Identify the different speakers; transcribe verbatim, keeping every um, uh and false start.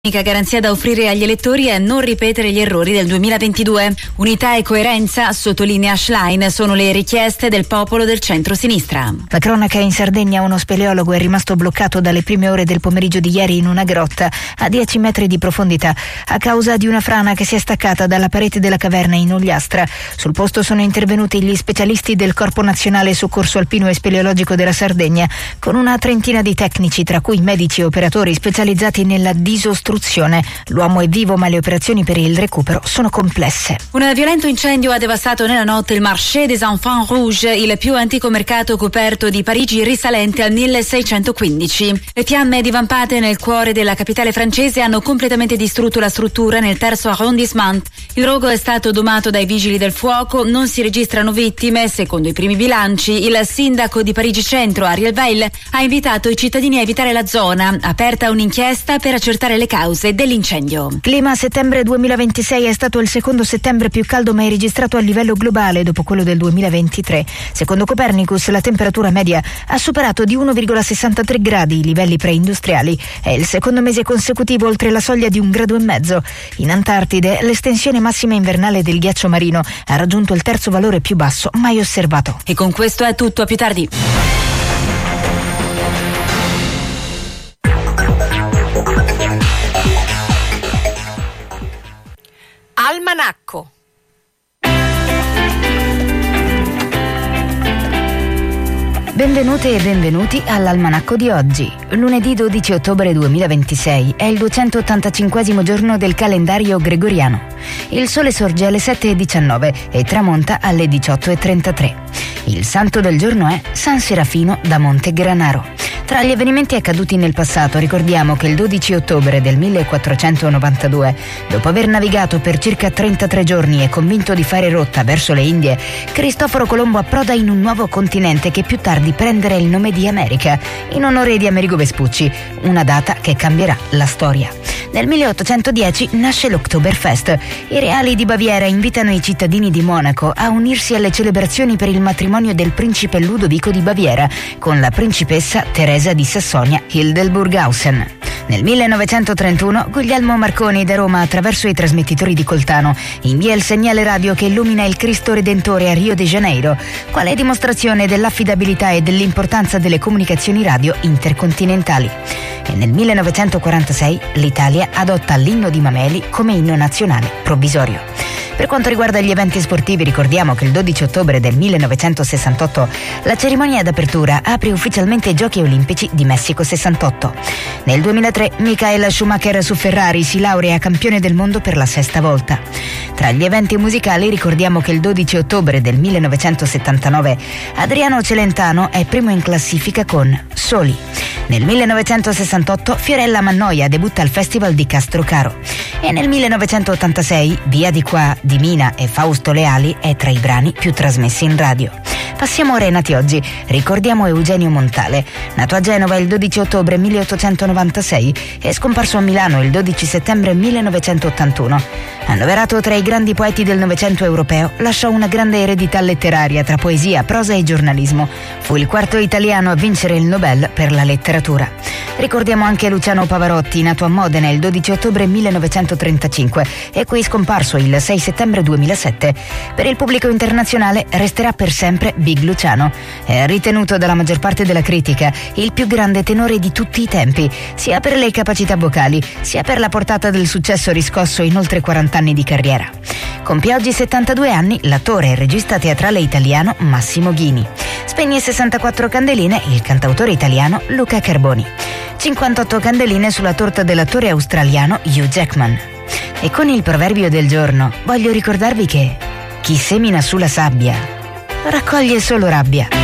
Speaker 1: L'unica garanzia da offrire agli elettori è non ripetere gli errori del duemilaventidue. Unità e coerenza, sottolinea Schlein, sono le richieste del popolo del centro-sinistra.
Speaker 2: La cronaca in Sardegna: uno speleologo è rimasto bloccato dalle prime ore del pomeriggio di ieri in una grotta a dieci metri di profondità a causa di una frana che si è staccata dalla parete della caverna in Ogliastra. Sul posto sono intervenuti gli specialisti del Corpo Nazionale Soccorso Alpino e Speleologico della Sardegna, con una trentina di tecnici, tra cui medici e operatori specializzati nella disostruzione. L'uomo è vivo, ma le operazioni per il recupero sono complesse.
Speaker 1: Un violento incendio ha devastato nella notte il Marché des Enfants Rouges, il più antico mercato coperto di Parigi risalente al milleseicentoquindici. Le fiamme divampate nel cuore della capitale francese hanno completamente distrutto la struttura nel terzo arrondissement. Il rogo è stato domato dai vigili del fuoco, non si registrano vittime. Secondo i primi bilanci, il sindaco di Parigi Centro, Ariel Weil, ha invitato i cittadini a evitare la zona. Aperta un'inchiesta per accertare le cause dell'incendio.
Speaker 2: Clima: settembre duemilaventisei è stato il secondo settembre più caldo mai registrato a livello globale dopo quello del duemilaventitré. Secondo Copernicus, la temperatura media ha superato di uno virgola sessantatré gradi i livelli preindustriali. È il secondo mese consecutivo oltre la soglia di un grado e mezzo. In Antartide l'estensione massima invernale del ghiaccio marino ha raggiunto il terzo valore più basso mai osservato.
Speaker 1: E con questo è tutto, a più tardi.
Speaker 3: Almanacco.
Speaker 2: Benvenute e benvenuti all'Almanacco di oggi. Lunedì dodici ottobre duemilaventisei è il duecentottantacinquesimo giorno del calendario gregoriano. Il sole sorge alle sette e diciannove e tramonta alle diciotto e trentatré. Il santo del giorno è San Serafino da Montegranaro. Tra gli avvenimenti accaduti nel passato ricordiamo che il dodici ottobre del millequattrocentonovantadue, dopo aver navigato per circa trentatré giorni e convinto di fare rotta verso le Indie, Cristoforo Colombo approda in un nuovo continente che più tardi prenderà il nome di America, in onore di Amerigo Vespucci, una data che cambierà la storia. Nel milleottocentodieci nasce l'Oktoberfest. I reali di Baviera invitano i cittadini di Monaco a unirsi alle celebrazioni per il matrimonio del principe Ludovico di Baviera con la principessa Teresa di Sassonia-Hildburghausen. Nel millenovecentotrentuno Guglielmo Marconi da Roma, attraverso i trasmettitori di Coltano, invia il segnale radio che illumina il Cristo Redentore a Rio de Janeiro, quale dimostrazione dell'affidabilità e dell'importanza delle comunicazioni radio intercontinentali. E nel millenovecentoquarantasei l'Italia adotta l'inno di Mameli come inno nazionale provvisorio. Per quanto riguarda gli eventi sportivi, ricordiamo che il dodici ottobre del millenovecentosessantotto la cerimonia d'apertura apre ufficialmente i Giochi Olimpici di Messico sessantotto. Nel duemilatré Michael Schumacher su Ferrari si laurea campione del mondo per la sesta volta. Tra gli eventi musicali ricordiamo che il dodici ottobre del millenovecentosettantanove Adriano Celentano è primo in classifica con Soli. Nel millenovecentosessantotto Fiorella Mannoia debutta al Festival di Castrocaro. E nel millenovecentottantasei Via di qua di Mina e Fausto Leali è tra i brani più trasmessi in radio. Passiamo ora ai nati oggi. Ricordiamo Eugenio Montale, nato a Genova il dodici ottobre milleottocentonovantasei e scomparso a Milano il dodici settembre millenovecentottantuno. Annoverato tra i grandi poeti del Novecento europeo, lasciò una grande eredità letteraria tra poesia, prosa e giornalismo. Fu il quarto italiano a vincere il Nobel per la letteratura. Ricordiamo anche Luciano Pavarotti, nato a Modena il dodici ottobre millenovecentotrentacinque e qui scomparso il sei settembre duemilasette. Per il pubblico internazionale resterà per sempre Big Luciano. È ritenuto dalla maggior parte della critica il più grande tenore di tutti i tempi, sia per le capacità vocali, sia per la portata del successo riscosso in oltre quaranta anni di carriera. Compie oggi settantadue anni l'attore e regista teatrale italiano Massimo Ghini. Spegne sessantaquattro candeline il cantautore italiano Luca Carboni. cinquantotto candeline sulla torta dell'attore australiano Hugh Jackman. E con il proverbio del giorno voglio ricordarvi che chi semina sulla sabbia raccoglie solo rabbia.